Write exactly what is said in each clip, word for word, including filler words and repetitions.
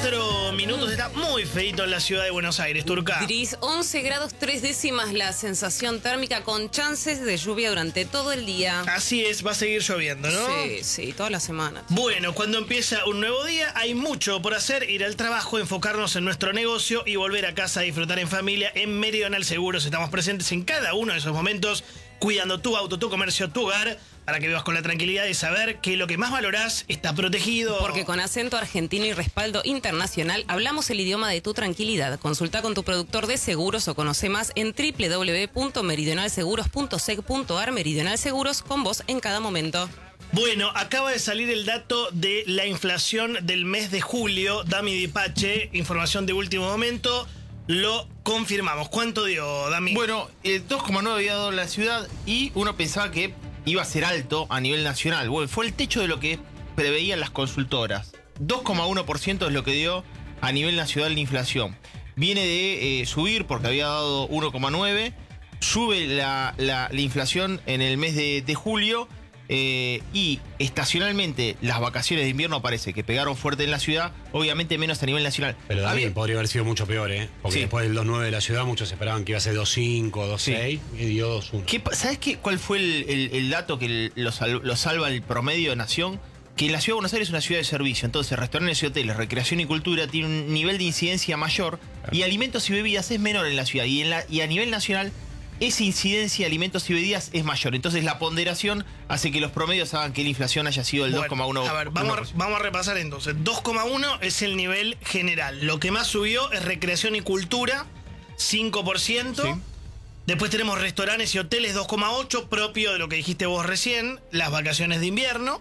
cuatro minutos, está muy feito en la ciudad de Buenos Aires, Turca. Gris, once grados tres décimas la sensación térmica con chances de lluvia durante todo el día. Así es, va a seguir lloviendo, ¿no? Sí, sí, toda la semana. Bueno, cuando empieza un nuevo día hay mucho por hacer, ir al trabajo, enfocarnos en nuestro negocio y volver a casa a disfrutar en familia. En Meridional Seguros estamos presentes en cada uno de esos momentos, cuidando tu auto, tu comercio, tu hogar, para que vivas con la tranquilidad de saber que lo que más valorás está protegido. Porque con acento argentino y respaldo internacional hablamos el idioma de tu tranquilidad. Consulta con tu productor de seguros o conoce más en doble u doble u doble u punto meridional seguros punto sec punto ar. Meridional Seguros, con vos en cada momento. Bueno, acaba de salir el dato de la inflación del mes de julio. Dami Dipache, información de último momento. Lo confirmamos. ¿Cuánto dio, Dami? Bueno, eh, dos coma nueve había dado la ciudad y uno pensaba que iba a ser alto a nivel nacional. Bueno, fue el techo de lo que preveían las consultoras. dos coma uno por ciento es lo que dio a nivel nacional la inflación. Viene de eh, subir porque había dado uno coma nueve. Sube la, la, la inflación en el mes de, de julio. Eh, y estacionalmente las vacaciones de invierno parece que pegaron fuerte en la ciudad, obviamente menos a nivel nacional. Pero también Había... podría haber sido mucho peor, ¿eh? Porque sí, después del dos nueve de la ciudad muchos esperaban que iba a ser dos cinco, dos seis, sí, y dio dos uno. ¿Sabes qué, cuál fue el, el, el dato que lo, sal, lo salva el promedio de nación? Que la ciudad de Buenos Aires es una ciudad de servicio, entonces restaurantes y hoteles, recreación y cultura tiene un nivel de incidencia mayor, claro, y alimentos y bebidas es menor en la ciudad, y, en la, y a nivel nacional esa incidencia de alimentos y bebidas es mayor. Entonces la ponderación hace que los promedios hagan que la inflación haya sido el bueno, dos coma uno. A ver, vamos a, vamos a repasar entonces. dos coma uno es el nivel general. Lo que más subió es recreación y cultura, cinco por ciento. Sí. Después tenemos restaurantes y hoteles, dos coma ocho, propio de lo que dijiste vos recién. Las vacaciones de invierno.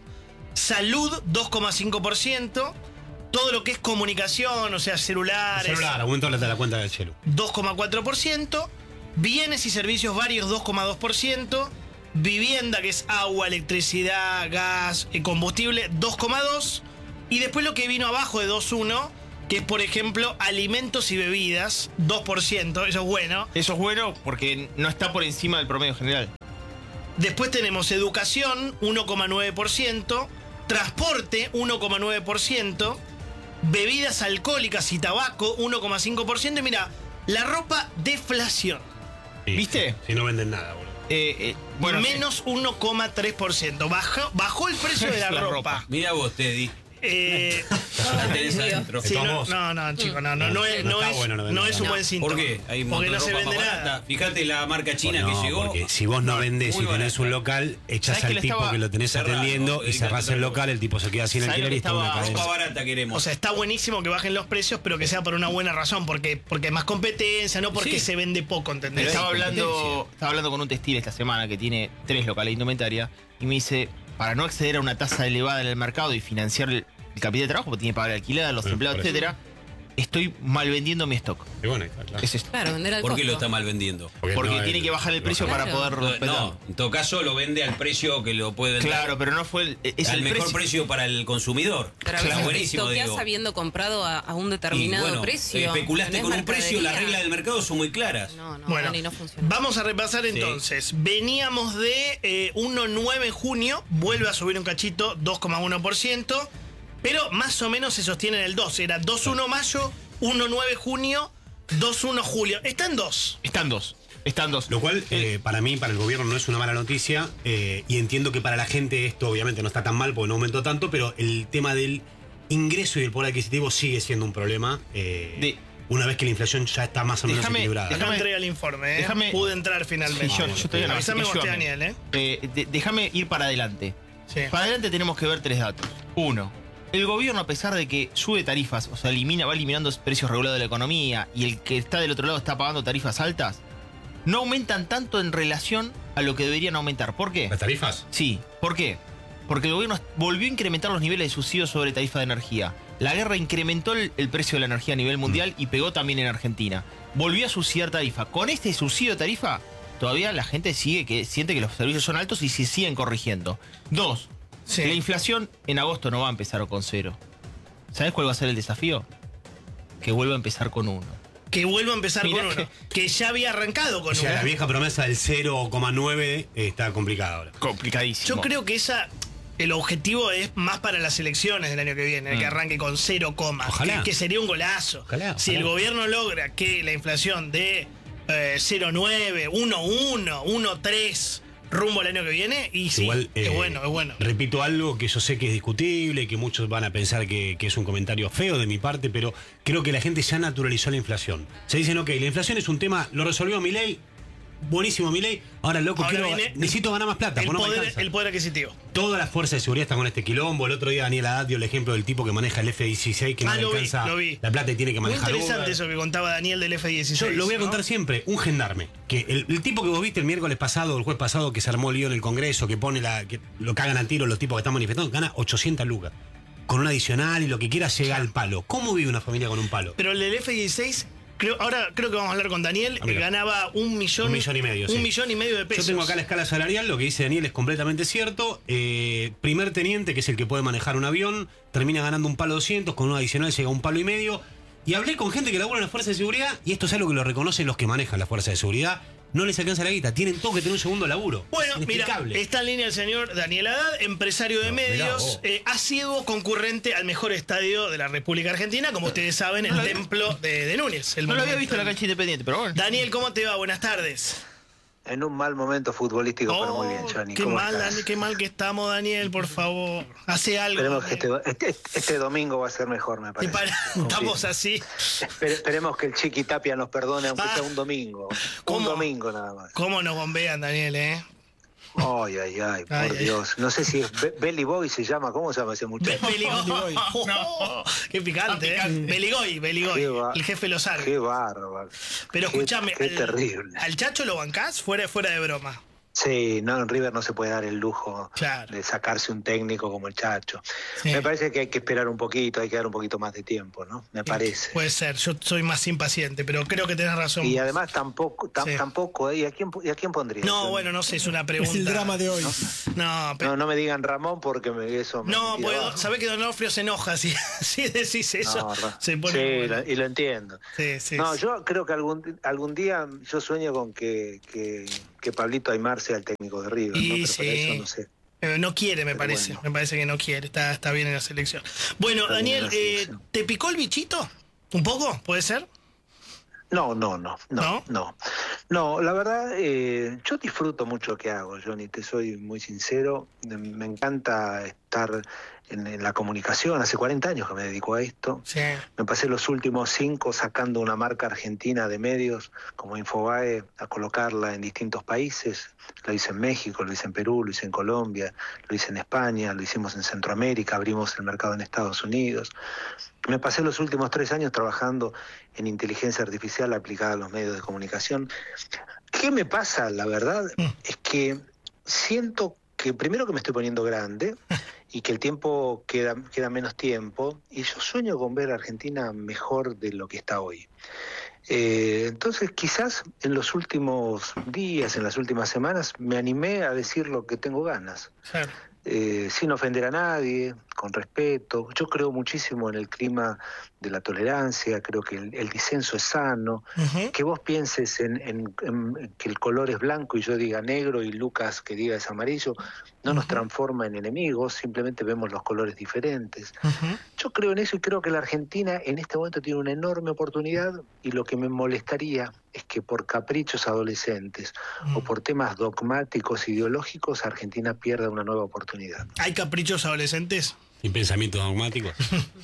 Salud, dos coma cinco por ciento. Todo lo que es comunicación, o sea, celulares. El celular, aumento de la cuenta del celu. dos coma cuatro por ciento. Bienes y servicios varios, dos coma dos por ciento. Vivienda, que es agua, electricidad, gas, combustible, dos coma dos por ciento. Y después lo que vino abajo de dos coma uno, que es, por ejemplo, alimentos y bebidas, dos por ciento. Eso es bueno. Eso es bueno porque no está por encima del promedio general. Después tenemos educación, uno coma nueve por ciento. Transporte, uno coma nueve por ciento. Bebidas alcohólicas y tabaco, uno coma cinco por ciento. Y mira, la ropa, deflación. Sí, ¿viste? Si no venden nada, boludo. Eh, eh, bueno, menos sí. uno coma tres por ciento. Bajó, bajó el precio de la, la ropa. ropa. Mira vos, Teddy. Eh, la tenés adentro. Sí, no, no, no, chicos, no, no, no, no es, no es, bueno, no no es un buen síntoma. ¿Por qué? Hay porque no se vende barata. nada. Fíjate la marca china no, que llegó. Porque si vos no vendés y tenés un local, echás al tipo que lo tenés cerrado, atendiendo, ¿no? Y cerrás el local, el tipo se queda sin alquiler y está una cadena. Ropa barata queremos. O sea, está buenísimo que bajen los precios, pero que sea por una buena razón, porque, porque hay más competencia, no porque sí, se vende poco, ¿entendés? Estaba hablando, estaba hablando con un textil esta semana que tiene tres locales de indumentaria y me dice, para no acceder a una tasa elevada en el mercado y financiar el el capital de trabajo, porque tiene que pagar el alquiler, los bueno, empleados, etcétera, estoy mal vendiendo mi stock. Y bueno, está claro. Es esto. Claro, vender al ¿Por costo. qué lo está mal vendiendo? Porque, porque no tiene el, que bajar el precio claro, para poder respetar. No, en todo caso lo vende al precio que lo puede vender. Claro, pero no fue el, es al el mejor precio. precio para el consumidor. Pero claro, claro, buenísimo, digo. habiendo comprado a, a un determinado y bueno, precio. Especulaste con un precio, las reglas del mercado son muy claras. No, no, bueno, no funciona. Vamos a repasar entonces. Sí. Veníamos de eh, uno coma nueve en junio, vuelve a subir un cachito, dos coma uno por ciento. Pero más o menos se sostiene en el dos. Era dos coma uno mayo, uno coma nueve junio, dos coma uno julio. Están dos. Están dos. Están dos. Lo cual, eh, para mí, para el gobierno, no es una mala noticia. Eh, y entiendo que para la gente esto obviamente no está tan mal porque no aumentó tanto, pero el tema del ingreso y el poder adquisitivo sigue siendo un problema. Eh, de, una vez que la inflación ya está más o menos déjame, equilibrada. Déjame ¿no? entregar el informe. ¿eh? Déjame, Pude entrar finalmente. Sí, yo, yo estoy Avísame vos, Daniel. ¿eh? Eh, de, déjame ir para adelante. Sí. Para adelante tenemos que ver tres datos. Uno. El gobierno, a pesar de que sube tarifas, o sea, elimina, va eliminando precios regulados de la economía y el que está del otro lado está pagando tarifas altas, no aumentan tanto en relación a lo que deberían aumentar. ¿Por qué? ¿Las tarifas? Sí. ¿Por qué? Porque el gobierno volvió a incrementar los niveles de subsidio sobre tarifa de energía. La guerra incrementó el, el precio de la energía a nivel mundial mm. y pegó también en Argentina. Volvió a subsidiar tarifa. Con este subsidio de tarifa, todavía la gente sigue que siente que los servicios son altos y se siguen corrigiendo. Dos. Sí. La inflación en agosto no va a empezar con cero. ¿Sabes cuál va a ser el desafío? Que vuelva a empezar con uno. Que vuelva a empezar Mirá con uno. Que... que ya había arrancado con o sea, uno. La vieja promesa del cero coma nueve está complicada ahora. Complicadísimo. Yo creo que esa... el objetivo es más para las elecciones del año que viene, el que arranque con cero coma, que, que sería un golazo. Ojalá, si ojalá. el gobierno logra que la inflación de eh, cero coma nueve, uno coma uno, uno coma tres rumbo al año que viene, y sí, Igual, es eh, bueno, es bueno. Repito algo que yo sé que es discutible, que muchos van a pensar que, que es un comentario feo de mi parte, pero creo que la gente ya naturalizó la inflación. Se dicen, ok, la inflación es un tema, lo resolvió Milei, buenísimo Milei, ahora loco, Ahora quiero, viene necesito ganar más plata, El pues no me poder, alcanza. el poder adquisitivo. Toda la fuerza de seguridad está con este quilombo. El otro día Daniel Haddad dio el ejemplo del tipo que maneja el F dieciséis, que Ah, no lo le vi, alcanza lo vi. la plata y tiene que Muy manejar interesante Uber. eso que contaba Daniel del F dieciséis. Yo lo voy a ¿no? contar siempre, un gendarme. Que el, el tipo que vos viste el miércoles pasado, el jueves pasado, que se armó el lío en el Congreso, que pone la. que lo cagan a tiro los tipos que están manifestando, gana ochocientas lucas. Con un adicional y lo que quiera llega al palo. ¿Cómo vive una familia con un palo? Pero el del F dieciséis, creo, ahora creo que vamos a hablar con Daniel, Ah, mira. ganaba un millón, Un millón y medio, un sí. millón y medio de pesos. Yo tengo acá la escala salarial, lo que dice Daniel es completamente cierto. Eh, primer teniente, que es el que puede manejar un avión, termina ganando un palo doscientos, con un adicional llega a un palo y medio. Y hablé con gente que labura en las fuerzas de seguridad, y esto es algo que lo reconocen los que manejan las fuerzas de seguridad. No les alcanza la guita, tienen todo que tener un segundo laburo. Bueno, Es mira, inexplicable. está en línea el señor Daniel Haddad, empresario de No, mirá medios, vos. eh, ha sido concurrente al mejor estadio de la República Argentina, como ustedes saben, el templo de, de Núñez. El No lo había monumento. visto en la cancha Independiente, pero bueno. Daniel, ¿cómo te va? Buenas tardes. En un mal momento futbolístico, pero muy bien, Johnny. qué ¿Cómo mal, estás? Dani, qué mal que estamos, Daniel, por favor. Hace algo. Esperemos que Daniel. este, este, este domingo va a ser mejor, me Te parece. para- Confío. Estamos así. Espe- esperemos que el Chiqui Tapia nos perdone, aunque Ah. sea un domingo. ¿Cómo? Un domingo nada más. ¿Cómo nos bombean, Daniel, eh? Ay, ay, ay, por Ay, ay. Dios. No sé si es Be- Belly Boy se llama, ¿cómo se llama ese muchacho? Beligoy. Oh, qué picante, ¿eh? Beligoy, Beligoy. Qué va- El jefe los Qué árboles. bárbaro. Pero Qué- escúchame, Qué al, terrible. ¿al Chacho lo bancás? Fuera, fuera de broma. Sí, no, en River no se puede dar el lujo Claro. de sacarse un técnico como el Chacho. Sí. Me parece que hay que esperar un poquito, hay que dar un poquito más de tiempo, ¿no? Me parece. Puede ser, yo soy más impaciente, pero creo que tenés razón. Y además tampoco, tam- Sí. tampoco, ¿y a quién, y a quién pondría? No, Yo- bueno, no sé, es una pregunta. Es el drama de hoy. No, pero. No, no me digan Ramón porque me, eso me No, me tira puedo, abajo. sabés que Donofrio se enoja si, si decís eso. No, Ra- se pone sí, bueno. lo- y lo entiendo. Sí, sí, no, sí. yo creo que algún algún día yo sueño con que, que, que Pablito Aymar sea el técnico de River. Y ¿no? Pero sí. para eso no sé. Eh, no quiere, me Pero parece. bueno. Me parece que no quiere. Está, está bien en la selección. Bueno, Está bien en Daniel, la eh, selección. ¿te picó el bichito? ¿Un poco? ¿Puede ser? No, no, no, ¿No? no, no. No, la verdad, eh, yo disfruto mucho lo que hago, Johnny, te soy muy sincero. Me encanta estar en, en la comunicación. Hace cuarenta años que me dedico a esto. Sí. Me pasé los últimos cinco sacando una marca argentina de medios como Infobae a colocarla en distintos países. Lo hice en México, lo hice en Perú, lo hice en Colombia, lo hice en España, lo hicimos en Centroamérica, abrimos el mercado en Estados Unidos. Me pasé los últimos tres años trabajando en inteligencia artificial aplicada a los medios de comunicación. ¿Qué me pasa? La verdad es que siento que primero que me estoy poniendo grande y que el tiempo queda, queda menos tiempo, y yo sueño con ver a Argentina mejor de lo que está hoy. Eh, entonces quizás en los últimos días, en las últimas semanas, me animé a decir lo que tengo ganas. Claro. Eh, sin ofender a nadie, con respeto. Yo creo muchísimo en el clima de la tolerancia, creo que el, el disenso es sano. Ujú. Que vos pienses en, en- en que el color es blanco y yo diga negro y Lucas que diga es amarillo, no nos transforma en enemigos, simplemente vemos los colores diferentes. Ujú. Yo creo en eso y creo que la Argentina en este momento tiene una enorme oportunidad, y lo que me molestaría es que por caprichos adolescentes o por temas dogmáticos ideológicos Argentina pierda una nueva oportunidad. ¿Hay caprichos adolescentes? Y pensamientos dogmáticos.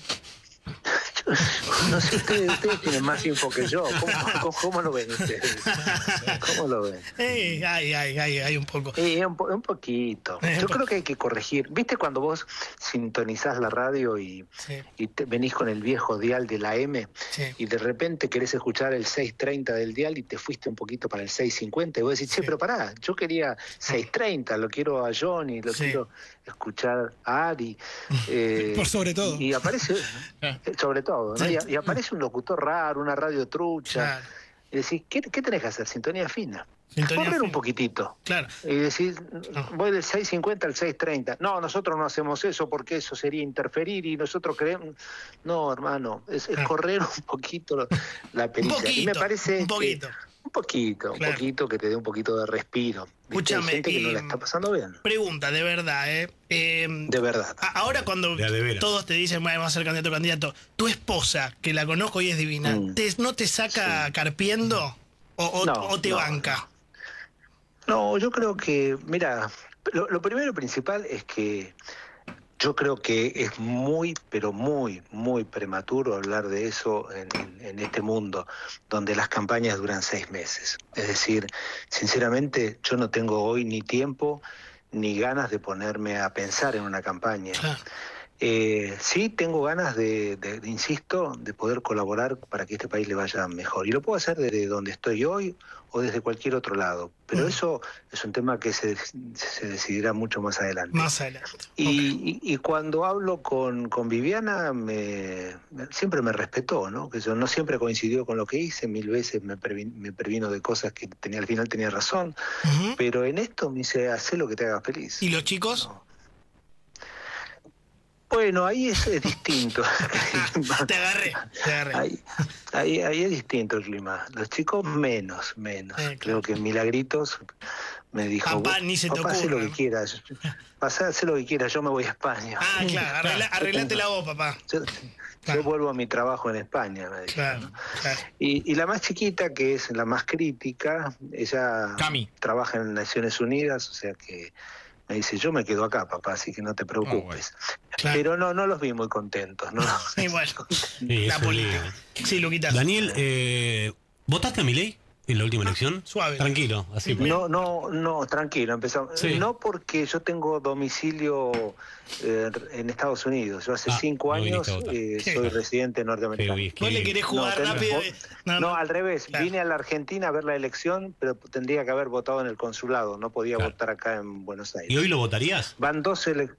No sé, ustedes, ustedes tienen más info que yo. ¿Cómo, cómo, cómo lo ven ustedes? ¿Cómo lo ven? Eh, hay, hay, hay, hay un poco. Eh, un, po- un poquito. Eh, Yo po- creo que hay que corregir. ¿Viste cuando vos sintonizás la radio y, Sí, y te venís con el viejo dial de la M sí. y de repente querés escuchar el seiscientos treinta del dial y te fuiste un poquito para el seiscientos cincuenta y vos decís, che, Sí. pero pará, yo quería seiscientos treinta, lo quiero a Johnny, lo Sí. quiero escuchar a Ari. eh, Por sobre todo. Y, y aparece, eh, sobre todo, ¿no? Sí. y, y aparece un locutor raro, una radio trucha. Claro. Y decís, ¿qué, qué tenés que hacer? Sintonía fina. Sintonía Correr un fina. poquitito. Claro. Y decís, No. voy del seiscientos cincuenta al seiscientos treinta. No, nosotros no hacemos eso porque eso sería interferir y nosotros creemos... No, hermano, es, es Ah. correr un poquito la Un pericia. poquito. y me parece un que- poquito. un Un poquito, Claro. un poquito que te dé un poquito de respiro. ¿Viste? Escúchame, Hay gente que no y- la está pasando bien. Pregunta, de verdad, ¿eh? Eh, De verdad. a- ahora cuando De a de veras. todos te dicen, bueno, vas a ser candidato candidato, tu esposa, que la conozco y es divina, Mm. te- ¿no te saca Sí. carpiendo? ¿O, o- No, o te no, banca? No, yo creo que, mira, lo, lo primero y principal es que yo creo que es muy, pero muy, muy prematuro hablar de eso en, en este mundo, donde las campañas duran seis meses. Es decir, sinceramente, yo no tengo hoy ni tiempo ni ganas de ponerme a pensar en una campaña. Claro. Eh, sí, tengo ganas de, de- de, insisto, de poder colaborar para que este país le vaya mejor. Y lo puedo hacer desde donde estoy hoy o desde cualquier otro lado. Pero Mm. eso es un tema que se, se decidirá mucho más adelante. Más adelante. Y, Ok. y- y cuando hablo con, con Viviana, me, me- siempre me respetó, ¿no? Que yo no siempre coincidió con lo que hice, mil veces me, previ- me previno de cosas que tenía, al final tenía razón, Ujú. pero en esto me dice, hacé lo que te haga feliz. ¿Y los chicos? No. Bueno, ahí es, es distinto. Te agarré, te agarré. Ahí, ahí, ahí es distinto el clima. Los chicos menos, menos. Eh, claro. Creo que Milagritos me dijo, Papá, ni se te papá, haz lo ocurra, que ¿no? quieras. Pasá, haz lo que quieras, yo me voy a España. Ah, claro, arregla, arreglate la voz, papá. Yo, Claro. yo vuelvo a mi trabajo en España, me dijo. Claro, claro. Y, y la más chiquita, que es la más crítica, ella Cami. trabaja en Naciones Unidas, o sea que me dice, yo me quedo acá, papá, así que no te preocupes. Claro. Pero no, no los vi muy contentos, ¿no? Y bueno, Sí, la eso política. Sí, Luquitas. Daniel, eh, ¿votaste a Milei en la última elección? suave. Tranquilo, así. Sí, No, no, no, tranquilo, empezamos. Sí. No porque yo tengo domicilio eh, en Estados Unidos. Yo hace Ah, cinco no años viniste a votar. eh, Qué soy bien. residente norteamericano. Qué bien, qué Vos le bien. querés jugar No, rápido. tenés- No, No, no. al revés. Claro. Vine a la Argentina a ver la elección, pero tendría que haber votado en el consulado. No podía Claro. votar acá en Buenos Aires. ¿Y hoy lo votarías? Van dos ele-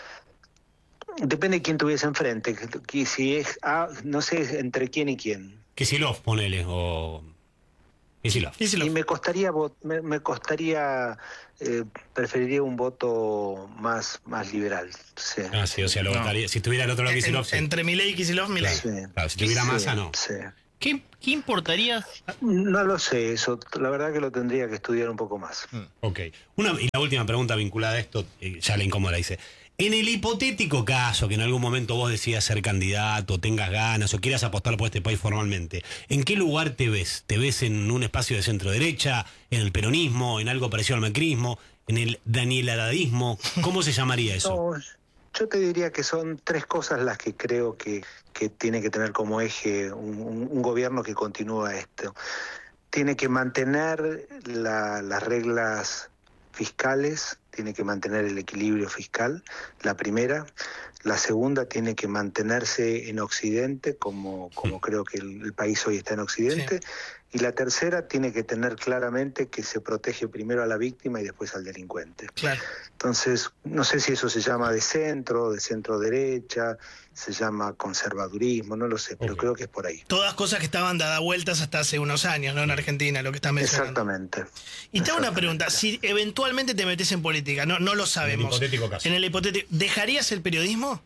Depende de quién tuviese enfrente. que- que si es, ah, no sé entre quién y quién. Kicillof, ponele, o... Kicillof. Díselo. Y me costaría, vo- me, me costaría, eh, preferiría un voto más, más liberal. Sí. Ah, sí, o sea, lo No. votaría. Si estuviera el otro lado En- Kicillof, sí. Entre Milei y Kicillof, Milei. Sí. Claro, si tuviera Sí, masa, no. sí. ¿Qué, qué importaría? No lo sé, eso la verdad que lo tendría que estudiar un poco más. Ok. Una, y la última pregunta vinculada a esto, eh, ya la incómoda la hice. En el hipotético caso que en algún momento vos decidas ser candidato, tengas ganas o quieras apostar por este país formalmente, ¿en qué lugar te ves? ¿Te ves en un espacio de centro derecha, en el peronismo, en algo parecido al macrismo, en el danieladadismo? ¿Cómo se llamaría eso? No, yo te diría que son tres cosas las que creo que, que tiene que tener como eje un, un- un gobierno que continúa esto. Tiene que mantener la- las reglas fiscales, tiene que mantener el equilibrio fiscal, la primera. La segunda tiene que mantenerse en Occidente, como, como creo que el, el país hoy está en Occidente. Y la tercera tiene que tener claramente que se protege primero a la víctima y después al delincuente. Claro. Entonces, no sé si eso se llama de centro, de centro derecha, se llama conservadurismo, no lo sé, pero Ok. creo que es por ahí. Todas cosas que estaban dadas vueltas hasta hace unos años, ¿no? En Argentina, lo que estás mencionando. Exactamente. Y te hago una Exactamente. pregunta, si eventualmente te metes en política, no, no lo sabemos. hipotético caso. En el hipotético, ¿dejarías el periodismo?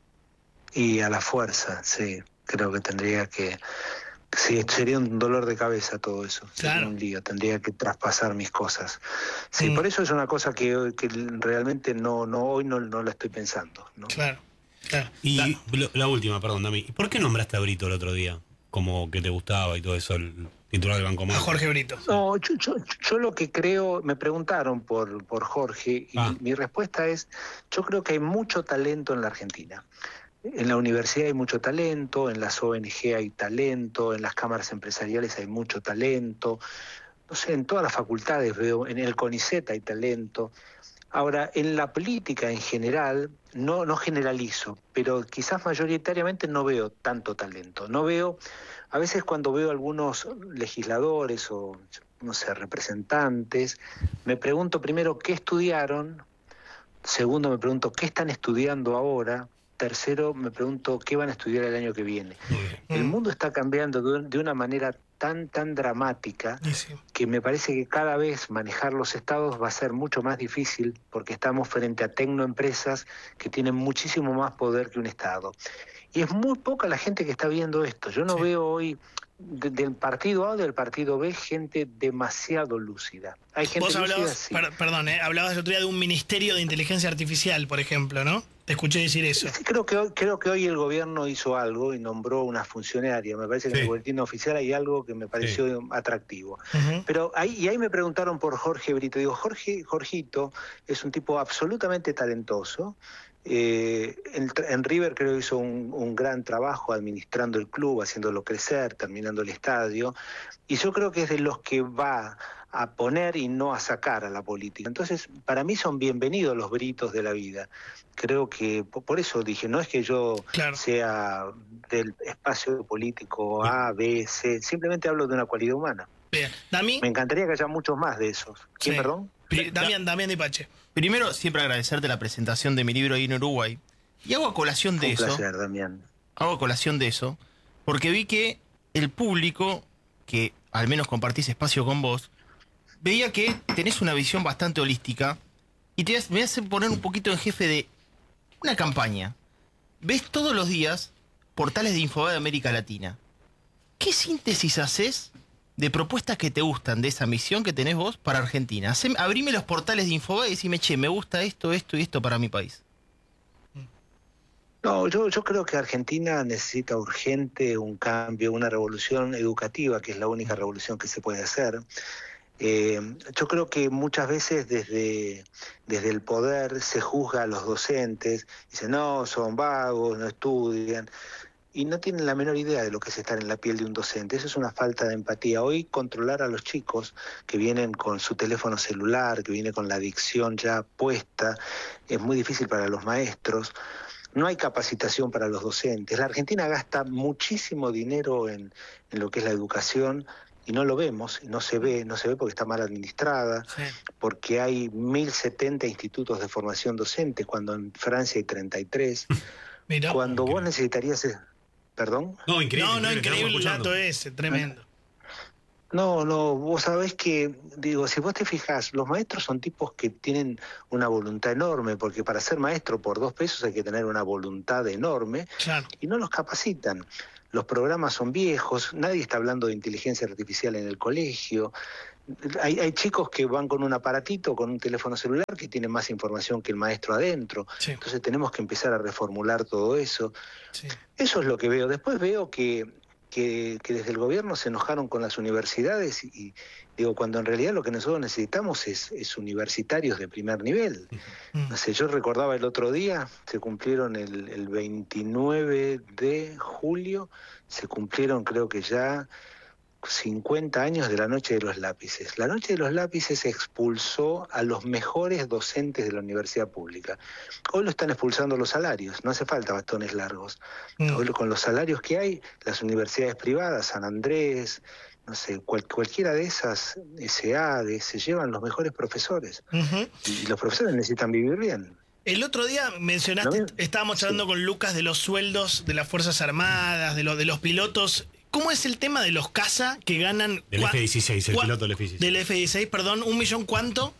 Y a la fuerza, sí, creo que tendría que... Sí, sería un dolor de cabeza todo eso, sería Claro. un lío, tendría que traspasar mis cosas. Sí, Mm. por eso es una cosa que, que realmente no, no hoy no, no la estoy pensando, ¿no? Claro, claro. Y Da- lo- la última, perdón, Dami. ¿Y por qué nombraste a Brito el otro día? Como que te gustaba y todo eso, el titular del Banco a Macro. Jorge Brito. No, yo, yo, yo lo que creo, me preguntaron por, por Jorge y Ah. mi respuesta es, yo creo que hay mucho talento en la Argentina. En la universidad hay mucho talento, en las O N G hay talento, en las cámaras empresariales hay mucho talento, no sé, en todas las facultades veo, en el CONICET hay talento. Ahora, en la política en general, no, no generalizo, pero quizás mayoritariamente no veo tanto talento. No veo, a veces cuando veo algunos legisladores o, no sé, representantes, me pregunto primero qué estudiaron, segundo me pregunto qué están estudiando ahora, tercero, me pregunto qué van a estudiar el año que viene. El mundo está cambiando de, de una manera tan, tan dramática sí. que me parece que cada vez manejar los estados va a ser mucho más difícil porque estamos frente a tecnoempresas que tienen muchísimo más poder que un estado. Y es muy poca la gente que está viendo esto. Yo no sí. veo hoy de, del partido A o del partido B gente demasiado lúcida. Hay gente Vos hablabas, lúcida, sí. per, perdón, eh, hablabas el otro día de un ministerio de inteligencia artificial, por ejemplo, ¿no? Te escuché decir eso. Sí, creo que hoy, creo que hoy el gobierno hizo algo y nombró una funcionaria. Me parece que sí. en el boletín oficial hay algo que me pareció sí. atractivo. Uh-huh. Pero ahí, y ahí me preguntaron por Jorge Brito. Digo, Jorge, Jorgito es un tipo absolutamente talentoso. Eh, en, en River creo que hizo un, un gran trabajo administrando el club, haciéndolo crecer, terminando el estadio, y yo creo que es de los que va a poner y no a sacar a la política. Entonces, para mí son bienvenidos los Britos de la vida. Creo que, por eso dije, no es que yo claro. sea del espacio político A, B, C, simplemente hablo de una cualidad humana. Bien. Dami. Me encantaría que haya muchos más de esos. ¿Quién, sí. perdón? Damián, Damián de Pache. Primero, siempre agradecerte la presentación de mi libro ahí en Uruguay. Y hago a colación de Un eso. placer, Damián. Hago a colación de eso, porque vi que el público, que al menos compartís espacio con vos, veía que tenés una visión bastante holística y te me hace poner un poquito en jefe de una campaña. Ves todos los días portales de Infobae de América Latina. ¿Qué síntesis haces de propuestas que te gustan de esa misión que tenés vos para Argentina? Hacé, abrime los portales de Infobae y decime, che, me gusta esto, esto y esto para mi país. No, yo, yo creo que Argentina necesita urgente un cambio, una revolución educativa, que es la única revolución que se puede hacer. Eh, yo creo que muchas veces desde, desde el poder se juzga a los docentes, dicen, no, son vagos, no estudian, y no tienen la menor idea de lo que es estar en la piel de un docente. Eso es una falta de empatía. Hoy controlar a los chicos que vienen con su teléfono celular, que vienen con la adicción ya puesta, es muy difícil para los maestros. No hay capacitación para los docentes. La Argentina gasta muchísimo dinero en, en lo que es la educación, y no lo vemos, y no se ve, no se ve porque está mal administrada, sí. porque hay mil setenta institutos de formación docente, cuando en Francia hay treinta y tres. Mirá, cuando okay. vos necesitarías... ¿Perdón? No, increíble. No, no, increíble el dato ese, tremendo. No, no, vos sabés que, digo, si vos te fijás, los maestros son tipos que tienen una voluntad enorme, porque para ser maestro por dos pesos hay que tener una voluntad enorme, claro. y no los capacitan. Los programas son viejos, nadie está hablando de inteligencia artificial en el colegio. Hay, hay chicos que van con un aparatito, con un teléfono celular, que tienen más información que el maestro adentro. Sí. Entonces tenemos que empezar a reformular todo eso. Sí. Eso es lo que veo. Después veo que, que, que desde el gobierno se enojaron con las universidades y, y digo, cuando en realidad lo que nosotros necesitamos es, es universitarios de primer nivel. Mm. No sé, yo recordaba el otro día, se cumplieron el, el veintinueve de julio, se cumplieron creo que ya cincuenta años de la Noche de los Lápices. La Noche de los Lápices expulsó a los mejores docentes de la universidad pública. Hoy lo están expulsando los salarios, no hace falta bastones largos. Mm. Hoy con los salarios que hay, las universidades privadas, San Andrés, no sé, cual, cualquiera de esas, S A D E, se llevan los mejores profesores. Uh-huh. Y los profesores necesitan vivir bien. El otro día mencionaste, ¿no? estábamos charlando sí. con Lucas de los sueldos de las Fuerzas Armadas, de, lo, de los pilotos. ¿Cómo es el tema de los caza que ganan... Del F dieciséis, el piloto del F dieciséis. Del F dieciséis, perdón, ¿un millón cuánto?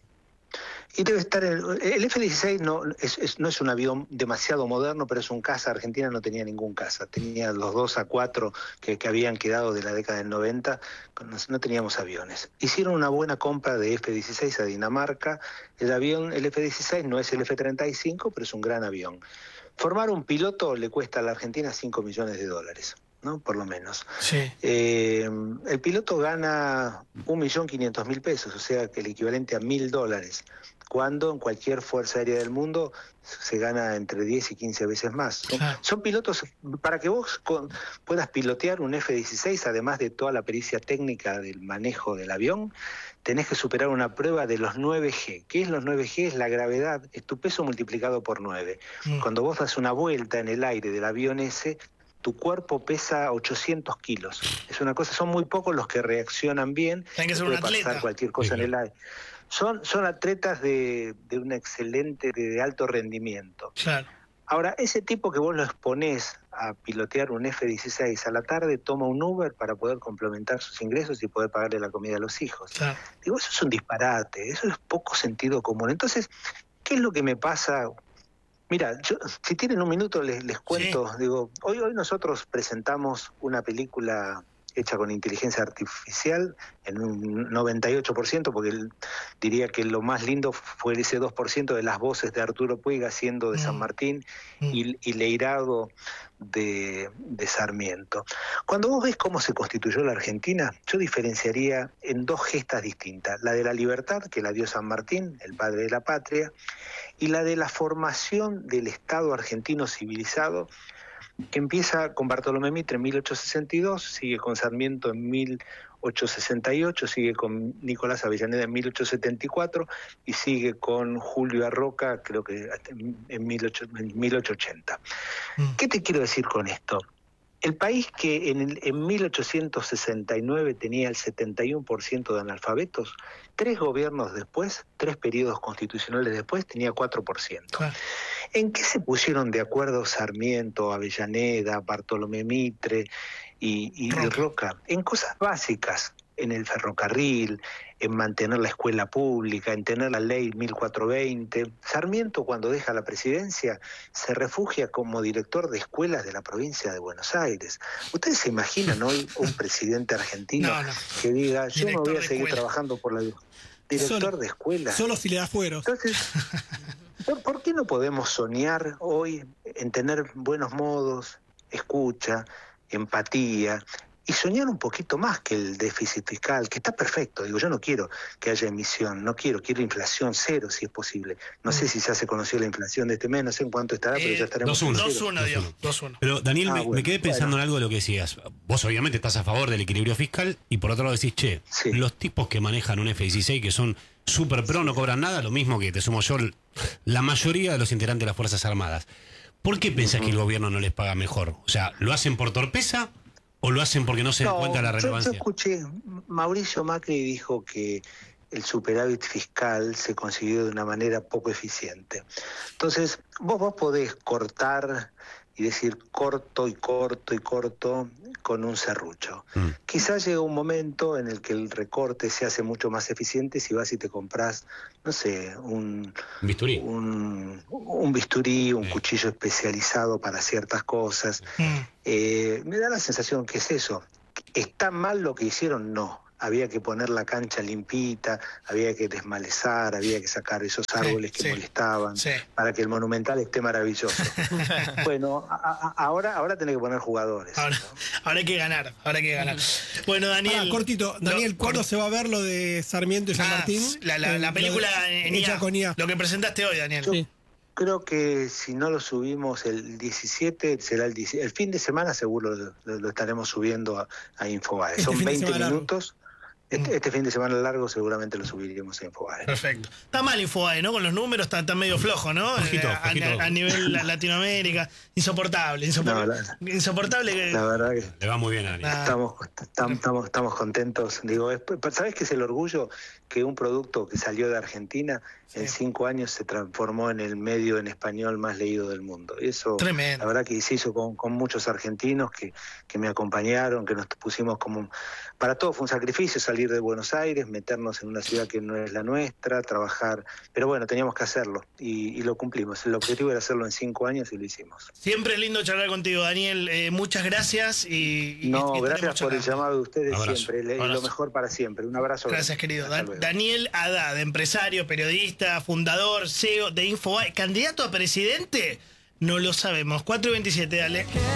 Y debe estar... El, el F dieciséis no es, es, no es un avión demasiado moderno, pero es un caza. Argentina no tenía ningún caza. Tenía los dos A cuatro que, que habían quedado de la década del noventa. No, no teníamos aviones. Hicieron una buena compra de F dieciséis a Dinamarca. El avión, el F dieciséis no es el F treinta y cinco, pero es un gran avión. Formar un piloto le cuesta a la Argentina cinco millones de dólares. ¿No? Por lo menos. Sí. Eh, el piloto gana un millón quinientos mil pesos, o sea que el equivalente a mil dólares, cuando en cualquier fuerza aérea del mundo se gana entre diez y quince veces más. Son, claro. son pilotos, para que vos con, puedas pilotear un F dieciséis, además de toda la pericia técnica del manejo del avión, tenés que superar una prueba de los nueve G. ¿Qué es los nueve G? Es la gravedad, es tu peso multiplicado por nueve. Mm. Cuando vos das una vuelta en el aire del avión ese, tu cuerpo pesa ochocientos kilos. Es una cosa, son muy pocos los que reaccionan bien. Tienen que ser un atleta. Pasar cualquier cosa sí, en el aire. Son, son atletas de, de un excelente, de, de alto rendimiento. Claro. Ahora, ese tipo que vos lo exponés a pilotear un F dieciséis a la tarde, toma un Uber para poder complementar sus ingresos y poder pagarle la comida a los hijos. Claro. Digo, eso es un disparate, eso es poco sentido común. Entonces, ¿qué es lo que me pasa? Mira, yo, si tienen un minuto les, les cuento. Sí. Digo, hoy, hoy nosotros presentamos una película hecha con inteligencia artificial en un noventa y ocho por ciento, porque él diría que lo más lindo fue ese dos por ciento de las voces de Arturo Puig haciendo de mm. San Martín mm. y, y Leirado de, de Sarmiento. Cuando vos ves cómo se constituyó la Argentina, yo diferenciaría en dos gestas distintas: la de la libertad, que la dio San Martín, el padre de la patria, y la de la formación del Estado argentino civilizado, que empieza con Bartolomé Mitre en mil ochocientos sesenta y dos, sigue con Sarmiento en mil ochocientos sesenta y ocho, sigue con Nicolás Avellaneda en mil ochocientos setenta y cuatro y sigue con Julio Arroca, creo que en mil ochocientos ochenta. Mm. ¿Qué te quiero decir con esto? El país que en, el, en mil ochocientos sesenta y nueve tenía el setenta y uno por ciento de analfabetos, tres gobiernos después, tres periodos constitucionales después, tenía cuatro por ciento. Claro. ¿En qué se pusieron de acuerdo Sarmiento, Avellaneda, Bartolomé Mitre y, y Roca. Roca? En cosas básicas, en el ferrocarril, en mantener la escuela pública, en tener la ley mil cuatrocientos veinte. Sarmiento, cuando deja la presidencia, se refugia como director de escuelas de la provincia de Buenos Aires. ¿Ustedes se imaginan hoy un presidente argentino no, no. que diga, yo me voy a seguir escuela. trabajando por la... Director solo, de escuela. Solo si le da fuero. Entonces, ¿por, ¿por qué no podemos soñar hoy en tener buenos modos, escucha, empatía, y soñar un poquito más que el déficit fiscal, que está perfecto? Digo, yo no quiero que haya emisión, no quiero, quiero inflación cero si es posible. No mm. sé si ya se conoció la inflación de este mes, no sé en cuánto estará, eh, pero ya estaremos en cero. dos uno. Pero Daniel, ah, me, bueno, me quedé pensando bueno. en algo de lo que decías. Vos obviamente estás a favor del equilibrio fiscal y por otro lado decís, che, sí. los tipos que manejan un F dieciséis que son súper pro, no cobran nada, lo mismo que te sumo yo, la mayoría de los integrantes de las Fuerzas Armadas. ¿Por qué pensás uh-huh. que el gobierno no les paga mejor? O sea, ¿lo hacen por torpeza o lo hacen porque no se dan no, cuenta de la relevancia? Yo, yo escuché, Mauricio Macri dijo que el superávit fiscal se consiguió de una manera poco eficiente. Entonces, vos, vos podés cortar y decir corto y corto y corto con un serrucho. Mm. Quizás llega un momento en el que el recorte se hace mucho más eficiente si vas y te compras, no sé, un bisturí, un, un, bisturí, un sí. cuchillo especializado para ciertas cosas. Mm. Eh, me da la sensación que es eso. ¿Está mal lo que hicieron? No. Había que poner la cancha limpita, había que desmalezar, había que sacar esos árboles sí, que sí, molestaban sí. para que el Monumental esté maravilloso. Bueno, a, a, ahora ahora tenés que poner jugadores. Ahora, ¿no? ahora hay que ganar, ahora hay que ganar. Bueno, Daniel... Ah, cortito, Daniel, lo, ¿cuándo cort... se va a ver lo de Sarmiento y San ah, Martín? La, la, la película en I A, con I A. Lo que presentaste hoy, Daniel. Yo, sí. Creo que si no lo subimos el diecisiete, será el diecisiete. El fin de semana seguro lo, lo, lo estaremos subiendo a, a Infobae. Este Son veinte minutos. Este, este fin de semana largo seguramente lo subiremos a Infobae. Perfecto. Está mal Infobae, ¿no? Con los números está, está medio flojo, ¿no? Ojito, a, ojito. A, a nivel Latinoamérica. Insoportable, insoportable. No, la, insoportable que... La verdad que... Le va muy bien a Daniel. Estamos, estamos, estamos contentos. Digo, es, ¿sabés qué es el orgullo? Que un producto que salió de Argentina sí. en cinco años se transformó en el medio en español más leído del mundo. Eso, tremendo. La verdad que se hizo con, con muchos argentinos que, que me acompañaron, que nos pusimos como... Para todos fue un sacrificio salir de Buenos Aires, meternos en una ciudad que no es la nuestra, trabajar. Pero bueno, teníamos que hacerlo y, y lo cumplimos. El objetivo era hacerlo en cinco años y lo hicimos. Siempre es lindo charlar contigo, Daniel. Eh, muchas gracias. y, y No, y gracias por el llamado de ustedes abrazo, siempre. Abrazo. Y lo mejor para siempre. Un abrazo. Gracias, querido. Da- Daniel Haddad, empresario, periodista, fundador, C E O de Infobae, candidato a presidente. No lo sabemos. cuatro veintisiete, dale.